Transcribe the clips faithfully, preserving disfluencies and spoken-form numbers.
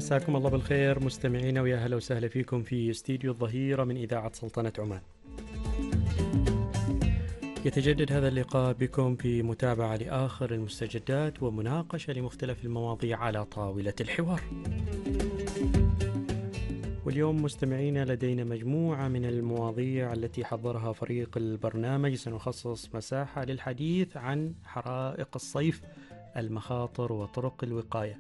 مساكم الله بالخير مستمعينا، ويا هلا وسهلا فيكم في استديو الظهيرة من إذاعة سلطنة عمان. يتجدد هذا اللقاء بكم في متابعة لآخر المستجدات ومناقشة لمختلف المواضيع على طاولة الحوار. واليوم مستمعينا لدينا مجموعة من المواضيع التي حضرها فريق البرنامج. سنخصص مساحة للحديث عن حرائق الصيف، المخاطر وطرق الوقاية.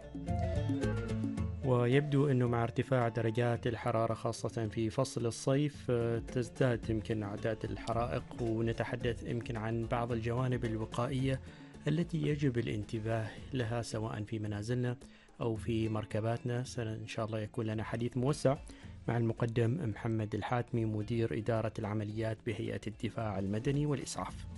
ويبدو أنه مع ارتفاع درجات الحرارة خاصة في فصل الصيف تزداد يمكن أعداد الحرائق، ونتحدث يمكن عن بعض الجوانب الوقائية التي يجب الانتباه لها سواء في منازلنا أو في مركباتنا. إن شاء الله يكون لنا حديث موسع مع المقدم محمد الحاتمي، مدير إدارة العمليات بهيئة الدفاع المدني والإسعاف.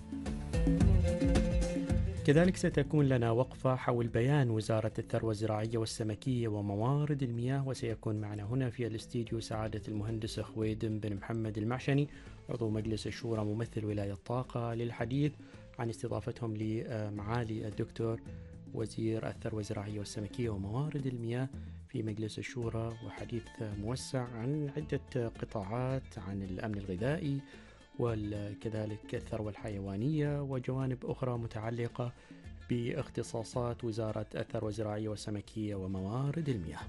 كذلك ستكون لنا وقفة حول بيان وزارة الثروة الزراعية والسمكية وموارد المياه، وسيكون معنا هنا في الاستديو سعادة المهندس خويدم بن محمد المعشني، عضو مجلس الشورى ممثل ولاية طاقة، للحديث عن استضافتهم لمعالي الدكتور وزير الثروة الزراعية والسمكية وموارد المياه في مجلس الشورى، وحديث موسع عن عدة قطاعات، عن الأمن الغذائي وكذلك الثروة الحيوانية وجوانب أخرى متعلقة باختصاصات وزارة الثروة الزراعية والسمكية وموارد المياه.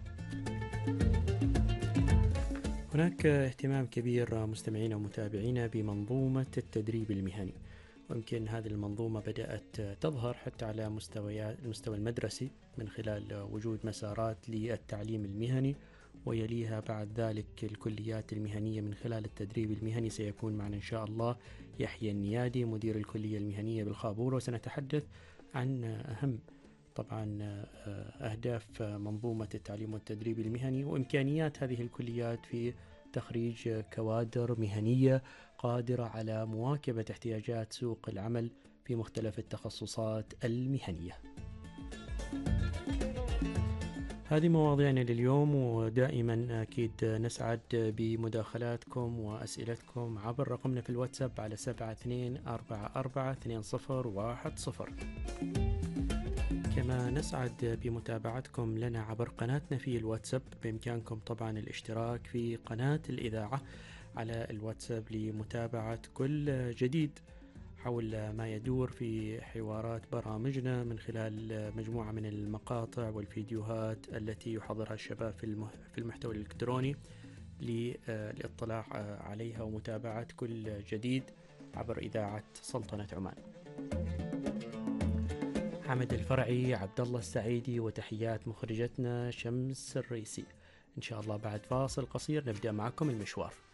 هناك اهتمام كبير مستمعين ومتابعين بمنظومة التدريب المهني، ويمكن هذه المنظومة بدأت تظهر حتى على مستوى المستوى المدرسي من خلال وجود مسارات للتعليم المهني، ويليها بعد ذلك الكليات المهنية من خلال التدريب المهني. سيكون معنا إن شاء الله يحيى النيادي مدير الكلية المهنية بالخابورة، وسنتحدث عن أهم طبعا أهداف منظومة التعليم والتدريب المهني وإمكانيات هذه الكليات في تخريج كوادر مهنية قادرة على مواكبة احتياجات سوق العمل في مختلف التخصصات المهنية. هذه مواضيعنا لليوم، ودائما أكيد نسعد بمداخلاتكم وأسئلتكم عبر رقمنا في الواتساب على سبعة اثنين أربعة أربعة اثنين صفر واحد صفر. كما نسعد بمتابعتكم لنا عبر قناتنا في الواتساب. بإمكانكم طبعا الاشتراك في قناة الإذاعة على الواتساب لمتابعة كل جديد حول ما يدور في حوارات برامجنا من خلال مجموعة من المقاطع والفيديوهات التي يحضرها الشباب في المحتوى الإلكتروني للاطلاع عليها ومتابعة كل جديد عبر إذاعة سلطنة عمان. حمد الفرعي، عبد الله السعيدي، وتحيات مخرجتنا شمس الرئيسي. إن شاء الله بعد فاصل قصير نبدأ معكم المشوار.